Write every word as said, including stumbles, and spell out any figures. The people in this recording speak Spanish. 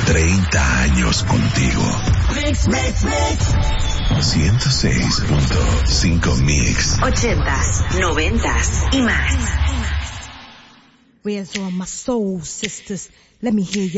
treinta años contigo. Mix, mix, mix. ciento seis punto cinco Mix. Ochentas, noventas y más. Where's all my soul sisters? Let me hear you.